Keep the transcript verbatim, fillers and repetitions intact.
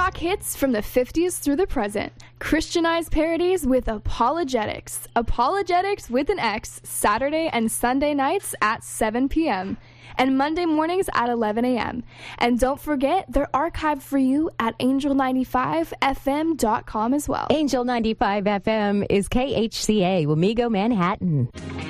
rock hits from the fifties through the present. Christianized parodies with Apologetics. Apologetics with an X, Saturday and Sunday nights at seven p.m. and Monday mornings at eleven a.m. And don't forget, they're archived for you at angel ninety-five f m dot com as well. Angel ninety-five F M is K H C A, Wamego, Manhattan.